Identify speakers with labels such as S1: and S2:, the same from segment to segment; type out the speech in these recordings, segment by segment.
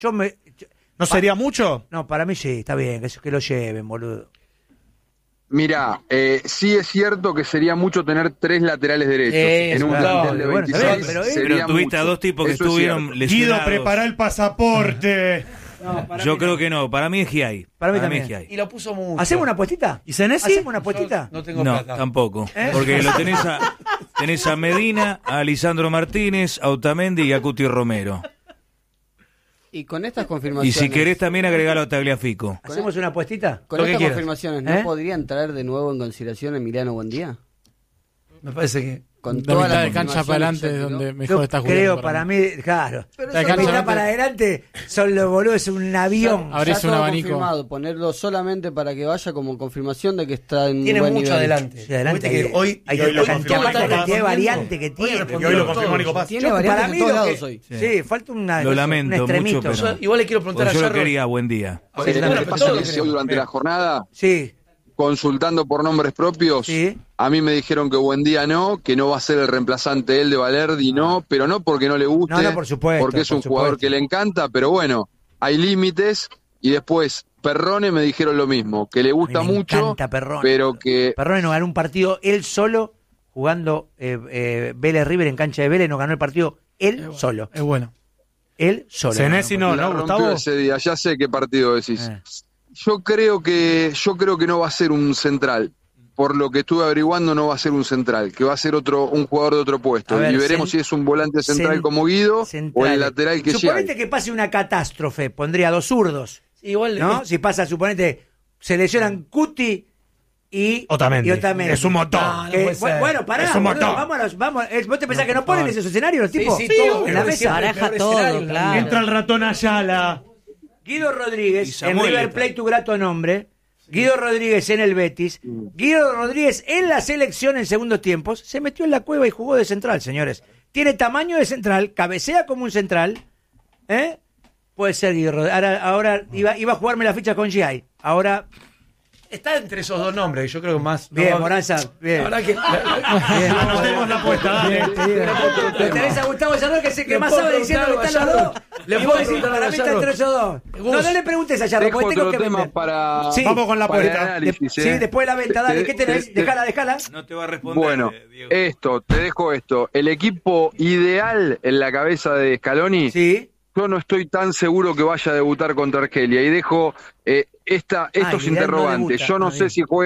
S1: ¿No sería mucho?
S2: No, para mí sí, está bien, que lo lleven, boludo.
S3: Mirá, sí es cierto que sería mucho tener 3 laterales derechos en un plantel de 26.
S4: Pero tuviste a 2 tipos que estuvieron lesionados.
S1: Guido, prepara el pasaporte.
S4: No, yo creo que no, para mí es Giai.
S2: Para mí también.
S5: Y lo puso mucho.
S2: ¿Hacemos una apuestita?
S1: ¿Y Senesi?
S2: ¿Hacemos una apuestita?
S5: No tengo
S4: No,
S5: plata.
S4: tampoco. Porque lo tenés a Medina, a Lisandro Martínez, a Otamendi y a Cuti Romero.
S6: Y con estas
S4: Y
S6: confirmaciones...
S4: si querés también agregalo a Tagliafico.
S2: ¿Hacemos una apuestita?
S6: Con estas confirmaciones, ¿no podrían traer de nuevo en consideración a Emiliano Buendía?
S5: Me parece que...
S6: Con
S7: la
S6: toda
S7: mitad
S6: la
S7: de cancha para adelante es donde mejor está jugando.
S2: Creo, para mí, claro.
S6: Pero
S2: La mitad para adelante son los boludos, es un avión.
S7: Abrís un abanico.
S6: Confirmado, ponerlo solamente para que vaya como confirmación de que está en
S5: Tiene
S6: buen
S5: mucho
S6: nivel.
S5: adelante.
S2: Sí, adelante.
S5: Que hoy
S1: lo confirmó
S2: la cantidad de variante que
S1: Y
S2: tiene.
S1: hoy lo confirmó Nico Paz.
S6: Tiene variantes en todos lados hoy.
S2: Sí, falta un
S4: Lo lamento
S2: extremito.
S4: mucho, pero...
S5: Igual le quiero preguntar a
S4: Yo lo
S5: Yarro.
S4: quería, buen día.
S3: Lo que pasa es que hoy durante la jornada,
S2: Sí,
S3: consultando por nombres propios,
S2: sí.
S3: a mí me dijeron que Buendía no, que no va a ser el reemplazante él de Valerdi, no, pero no porque no le guste,
S2: No, por supuesto,
S3: porque es un jugador que le encanta, pero bueno, hay límites. Y después Perrone me dijeron lo mismo, que le gusta mucho,
S2: encanta Perrone.
S3: pero que...
S2: Perrone nos ganó un partido él solo, jugando Vélez River en cancha de Vélez, nos ganó el partido él solo.
S7: Es bueno.
S2: Él solo.
S1: Senesi no,
S3: la
S1: ¿no,
S3: rompió
S1: Gustavo?
S3: ese día, ya sé qué partido decís. Yo creo que no va a ser un central. Por lo que estuve averiguando, no va a ser un central, que va a ser un jugador de otro puesto.
S2: A ver,
S3: y veremos si es un volante central como Guido o el lateral que
S2: Suponete
S3: sea.
S2: que pase una catástrofe, pondría 2 zurdos.
S5: Igual,
S2: ¿No? Si pasa, suponete, se lesionan Cuti y
S1: Otamendi. Es un motor.
S5: No puede ser.
S2: Bueno, pará,
S1: Es un
S2: boludo,
S1: motor.
S2: vámonos, vamos. ¿Vos te pensás que no ponen esos escenarios los tipos?
S5: Sí, todo.
S2: en la
S5: Pero
S2: mesa.
S5: siempre el
S8: Baraja
S5: peor
S8: todo,
S5: escenario,
S8: claro.
S1: Entra el ratón Ayala.
S2: Guido Rodríguez
S4: Y
S2: en
S4: Samuel
S2: River
S4: está.
S2: Plate, tu grato nombre. Guido Rodríguez en el Betis. Guido Rodríguez en la selección en segundos tiempos. Se metió en la cueva y jugó de central, señores. Tiene tamaño de central, cabecea como un central. Puede ser Guido Rodríguez. Ahora iba a jugarme la ficha con Giai. Ahora,
S5: Está entre esos dos nombres, yo creo que más...
S2: bien,
S5: no,
S2: Moranza, bien.
S5: La verdad que...
S2: Bien.
S1: Anotemos la apuesta, dale.
S2: Lo tenés a Gustavo Yarro, que es el que
S5: Le
S2: más
S5: puedo
S2: sabe diciendo que
S5: preguntar
S2: están
S5: a
S2: los
S5: Yarro.
S2: dos.
S5: Le
S2: Y
S5: puedo
S2: vos decís,
S5: preguntar a
S2: para mí está
S5: Yarro.
S2: entre ellos dos.
S5: Gus.
S2: No le preguntes a Yarro,
S3: Dejo
S2: porque tengo
S3: otro
S2: que
S3: tema
S2: vender.
S3: para...
S2: Sí.
S1: Vamos con la
S3: para el
S1: apuesta.
S3: análisis,
S2: Sí, después de la venta, dale, ¿qué tenés? Déjala.
S4: No te va a responder,
S3: Bueno,
S4: Diego.
S3: te dejo esto. El equipo ideal en la cabeza de Scaloni,
S2: Sí.
S3: yo no estoy tan seguro que vaya a debutar contra Argelia. Y dejo estos
S2: Vidal no
S3: interrogantes.
S2: debuta.
S3: Yo no sé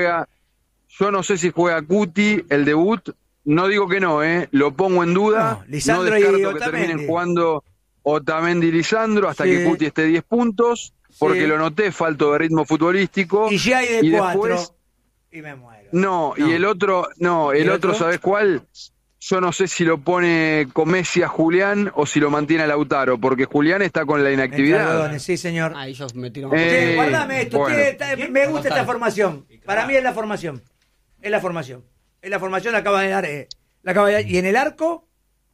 S3: si juega Cuti el debut. No digo que no, lo pongo en duda.
S2: No, Lisandro
S3: no
S2: y
S3: descarto que
S2: Otamendi.
S3: terminen jugando Otamendi y Lisandro hasta
S2: Sí.
S3: que Cuti esté 10 puntos, porque
S2: Sí.
S3: lo noté, falto de ritmo futbolístico.
S2: Y ya hay de 4.
S3: después,
S2: Y me muero.
S3: y el otro, el otro,
S5: otro?
S3: ¿sabés cuál? Yo no sé si lo pone Messi a Julián o si lo mantiene a Lautaro, porque Julián está con la
S2: Entre
S3: inactividad.
S2: algodones, sí, señor.
S6: Ah, ellos metieron...
S2: Che, guardame esto.
S3: bueno.
S2: Me gusta esta formación. Para mí es la formación. Es la formación. La acaba de dar. Y en el arco.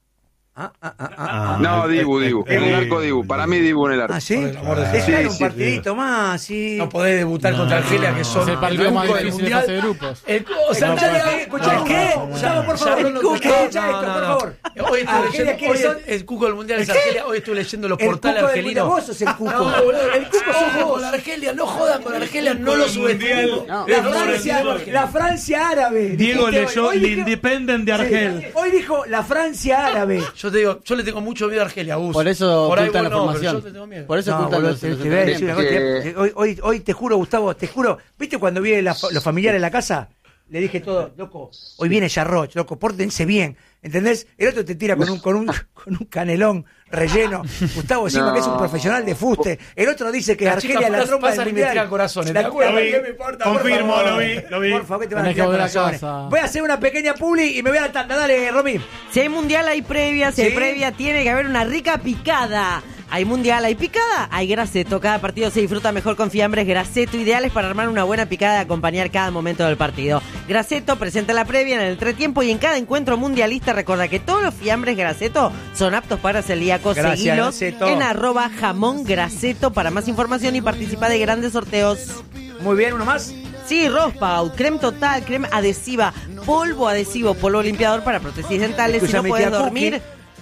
S3: No, Dibu. En el arco Dibu. Para mí Dibu en el arco.
S2: Ah, sí.
S5: Por el amor de Dios.
S2: Dejar
S3: Sí,
S2: un
S3: sí,
S2: partidito más. Sí.
S5: No podés debutar contra Argelia, que son
S7: Es el partido más
S5: cuco del
S7: difícil de
S5: Mundial.
S7: fase de grupos.
S5: O sea,
S2: Escuchá, ¿qué? Gustavo, por favor. Escuchá esto, por favor.
S5: Hoy estoy
S2: Argelia,
S5: leyendo,
S2: ¿quiénes
S5: hoy
S2: son?
S5: el cuco del Mundial es Argelia. Hoy estoy leyendo los
S2: El
S5: portales
S2: cuco del Mundial.
S5: argelinos.
S2: Vos sos el cuco.
S5: No, boludo,
S2: El cuco sos
S5: ojo
S2: vos.
S5: con la Argelia, no jodan con la Argelia, no lo subestimen.
S6: No.
S2: La Francia árabe.
S1: Diego
S2: Dijiste
S1: leyó
S2: hoy,
S1: el
S2: dijo-
S1: Independent de Argel.
S2: Sí, hoy dijo la Francia árabe.
S5: Yo te digo, yo le tengo mucho miedo a Argelia, Gus.
S6: Por eso
S5: Por ahí
S6: ocultan la
S5: vos no, pero
S6: formación.
S5: yo te tengo miedo.
S6: Por eso
S2: No,
S6: ocultan
S2: boludo,
S6: los
S2: te voy a decir una cosa,
S3: Que-
S2: hoy te juro, Gustavo, te juro. ¿Viste cuando viene los familiares en la casa? Le dije todo, loco, hoy viene Yarroch, loco, pórtense bien. ¿Entendés? El otro te tira con un canelón relleno. Gustavo encima
S3: No.
S2: que es un profesional de fuste. El otro dice que
S5: Las
S2: Argelia
S5: chicas
S2: la trompa
S5: pasan
S2: del
S5: y me
S2: mundial.
S5: tiran corazones,
S2: La-
S5: ¿te acuerdas?
S1: Lo vi.
S5: ¿Qué me importa? Por
S1: Confirmo,
S5: favor.
S1: lo vi.
S2: Por favor, que te van a
S7: Tenés que
S2: tirar
S7: volver a
S2: corazones.
S7: casa.
S2: Voy a hacer una pequeña publi y me voy a la tanda. Dale, Romy.
S8: Si hay mundial, hay previa. Si hay
S2: Sí.
S8: previa, tiene que haber una rica picada. Hay mundial, hay picada, hay Graceto. Cada partido se disfruta mejor con fiambres Graceto, ideales para armar una buena picada y acompañar cada momento del partido. Graceto presenta la previa en el entretiempo y en cada encuentro mundialista. Recuerda que todos los fiambres Graceto son aptos para celíacos.
S2: Gracias,
S8: Seguilos
S2: Graceto.
S8: en @jamón Graceto para más información y participa de grandes sorteos.
S2: Muy bien, uno más.
S8: Sí, Rospaud, creme total, creme adhesiva, polvo limpiador para prótesis dentales. Si no
S2: Escúchame,
S8: puedes
S2: tía
S8: dormir,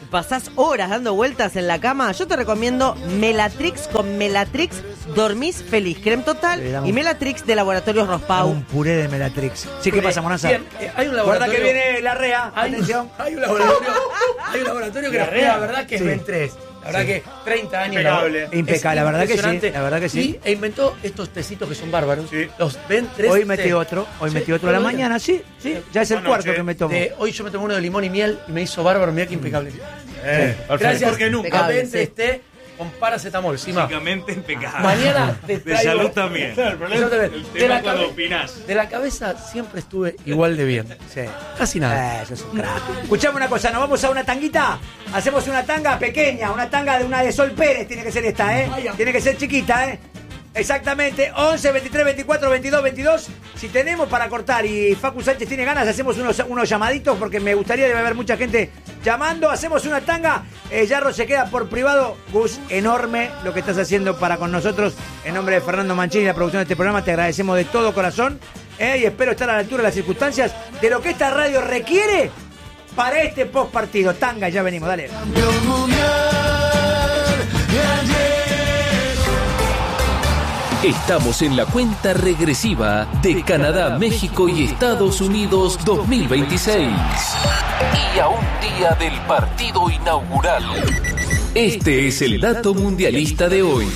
S8: pasás horas dando vueltas en la cama, yo te recomiendo Melatrix. Con Melatrix dormís feliz. Creme Total y Melatrix de Laboratorios Rospau.
S2: Un puré de Melatrix. Sí, ¿qué pasa, Monaza?
S5: Bien, hay un
S2: Guarda
S5: laboratorio.
S2: que viene la REA. Atención.
S5: Hay un laboratorio que la verdad que es Ben 3. La verdad que 30 años.
S2: Impecable, la verdad que sí.
S5: Impresionante.
S2: La verdad que sí.
S5: E inventó estos tecitos que son bárbaros. Los Ben 3.
S2: Hoy metí otro a la mañana, sí. Ya es el cuarto que me tomo.
S5: Hoy yo me tomé uno de limón y miel y me hizo bárbaro. Mirá qué impecable. Gracias
S1: Porque nunca.
S5: a Ben 3T con paracetamol. Sima.
S4: Físicamente impecable.
S5: Mañana te
S4: De
S5: traigo.
S4: salud también.
S1: Claro, el problema
S5: Yo te
S1: es
S5: veo.
S1: el tema cuando opinás.
S5: De la cabeza siempre estuve igual de bien.
S2: Sí.
S5: Casi nada.
S2: Eso es un crack. Escuchame una cosa, nos vamos a una tanguita. Hacemos una tanga pequeña, una tanga de una de Sol Pérez. Tiene que ser esta, ¿eh? Tiene que ser chiquita, ¿eh? Exactamente, 11, 23, 24, 22, 22. Si tenemos para cortar y Facu Sánchez tiene ganas, hacemos unos llamaditos porque me gustaría, debe haber mucha gente llamando. Hacemos una tanga. Yarro se queda por privado. Gus, enorme lo que estás haciendo para con nosotros. En nombre de Fernando Mancini y la producción de este programa, te agradecemos de todo corazón. Y espero estar a la altura de las circunstancias de lo que esta radio requiere para este post partido. Tanga, ya venimos, dale.
S9: Estamos en la cuenta regresiva de Canadá, México y Estados Unidos 2026. Y a un día del partido inaugural. Este es el dato mundialista de hoy.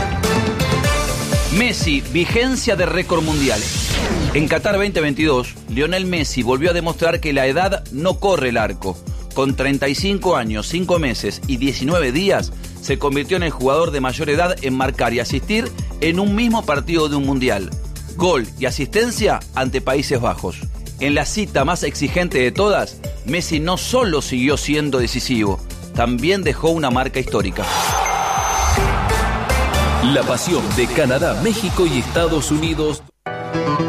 S10: Messi, vigencia de récord mundial. En Qatar 2022, Lionel Messi volvió a demostrar que la edad no corre el arco. Con 35 años, 5 meses y 19 días, se convirtió en el jugador de mayor edad en marcar y asistir en un mismo partido de un mundial. Gol y asistencia ante Países Bajos. En la cita más exigente de todas, Messi no solo siguió siendo decisivo, también dejó una marca histórica.
S9: La pasión de Canadá, México y Estados Unidos.